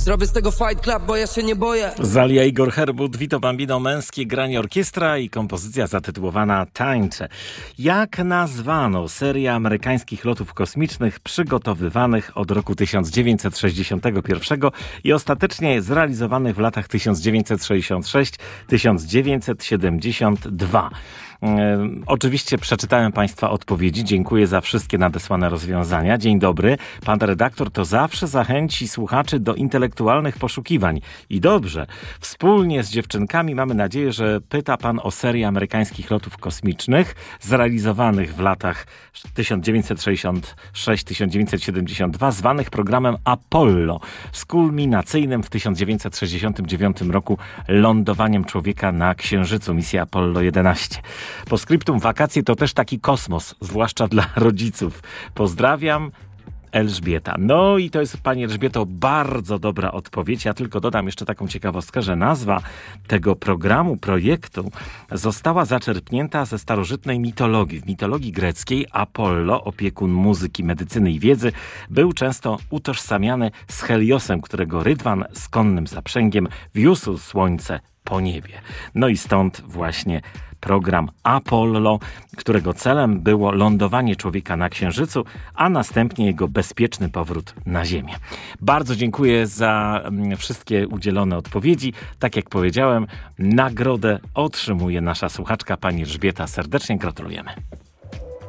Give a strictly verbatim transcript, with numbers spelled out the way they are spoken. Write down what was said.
Zrobię z tego Fight Club, bo ja się nie boję. Zalia Igor Herbut, Vito Bambino, męskie granie orkiestra i kompozycja zatytułowana Tańcze. Jak nazwano serię amerykańskich lotów kosmicznych przygotowywanych od roku tysiąc dziewięćset sześćdziesiątego pierwszego i ostatecznie zrealizowanych w latach tysiąc dziewięćset sześćdziesiąt sześć do tysiąc dziewięćset siedemdziesiąt dwa? E, oczywiście przeczytałem Państwa odpowiedzi. Dziękuję za wszystkie nadesłane rozwiązania. Dzień dobry. Pan redaktor to zawsze zachęci słuchaczy do intelektualnych poszukiwań. I dobrze. Wspólnie z dziewczynkami mamy nadzieję, że pyta Pan o serię amerykańskich lotów kosmicznych zrealizowanych w latach tysiąc dziewięćset sześćdziesiąt sześć do tysiąc dziewięćset siedemdziesiąt dwa, zwanych programem Apollo, z kulminacyjnym w tysiąc dziewięćset sześćdziesiątym dziewiątym roku lądowaniem człowieka na Księżycu, misja Apollo jedenaście. Postscriptum, wakacje to też taki kosmos, zwłaszcza dla rodziców. Pozdrawiam, Elżbieta. No i to jest, pani Elżbieto, bardzo dobra odpowiedź. Ja tylko dodam jeszcze taką ciekawostkę, że nazwa tego programu, projektu została zaczerpnięta ze starożytnej mitologii. W mitologii greckiej Apollo, opiekun muzyki, medycyny i wiedzy, był często utożsamiany z Heliosem, którego rydwan z konnym zaprzęgiem wiózł słońce po niebie. No i stąd właśnie program Apollo, którego celem było lądowanie człowieka na Księżycu, a następnie jego bezpieczny powrót na Ziemię. Bardzo dziękuję za wszystkie udzielone odpowiedzi. Tak jak powiedziałem, nagrodę otrzymuje nasza słuchaczka, pani Elżbieta. Serdecznie gratulujemy.